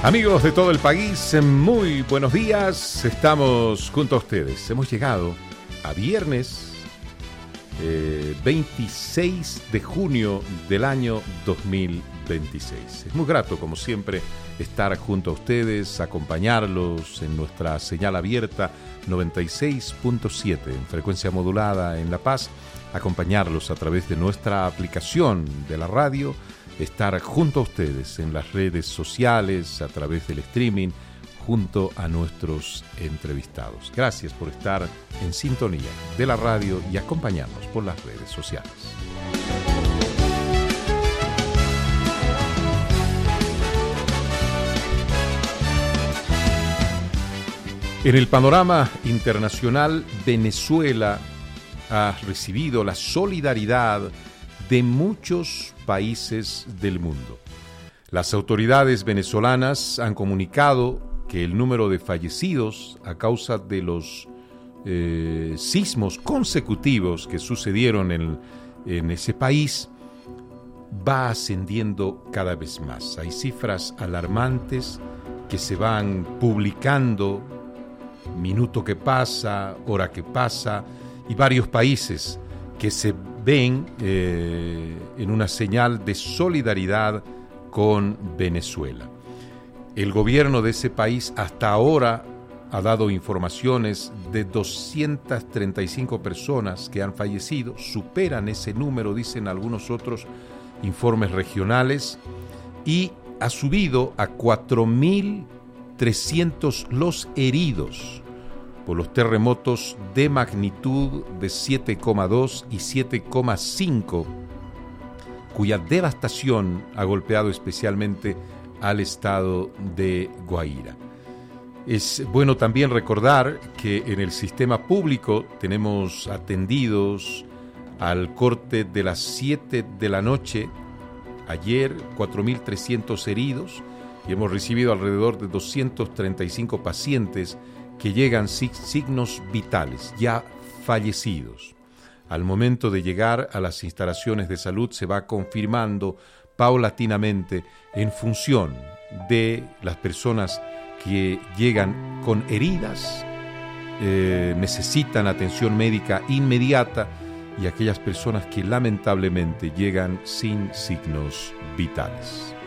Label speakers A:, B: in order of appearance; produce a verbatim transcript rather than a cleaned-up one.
A: Amigos de todo el país, muy buenos días. Estamos junto a ustedes. Hemos llegado a viernes eh, veintiséis de junio del año dos mil veintiséis. Es muy grato, como siempre, estar junto a ustedes, acompañarlos en nuestra señal abierta noventa y seis punto siete en frecuencia modulada en La Paz, acompañarlos a través de nuestra aplicación de la radio, estar junto a ustedes en las redes sociales, a través del streaming, junto a nuestros entrevistados. Gracias por estar en sintonía de la radio y acompañarnos por las redes sociales. En el panorama internacional, Venezuela ha recibido la solidaridad de muchos países del mundo. Las autoridades venezolanas han comunicado que el número de fallecidos a causa de los eh, sismos consecutivos que sucedieron en, en ese país va ascendiendo cada vez más. Hay cifras alarmantes que se van publicando minuto que pasa, hora que pasa, y varios países que se ven eh, en una señal de solidaridad con Venezuela. El gobierno de ese país hasta ahora ha dado informaciones de doscientas treinta y cinco personas que han fallecido, superan ese número, dicen algunos otros informes regionales, y ha subido a cuatro mil trescientos los heridos por los terremotos de magnitud de siete coma dos y siete coma cinco, cuya devastación ha golpeado especialmente al estado de Guairá. Es bueno también recordar que en el sistema público tenemos atendidos al corte de las siete de la noche, ayer, cuatro mil trescientos heridos, y hemos recibido alrededor de doscientos treinta y cinco pacientes que llegan signos vitales, ya fallecidos. Al momento de llegar a las instalaciones de salud se va confirmando paulatinamente en función de las personas que llegan con heridas, eh, necesitan atención médica inmediata, y aquellas personas que lamentablemente llegan sin signos vitales.